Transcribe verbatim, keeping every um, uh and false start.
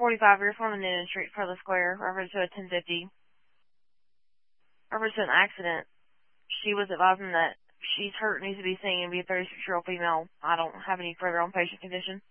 forty-five, rear from Newton Street, Pearl Square, reference to a ten fifty. Reference to an accident. She was advising that she's hurt, needs to be seen, and be a thirty-six-year-old female. I don't have any further on patient condition.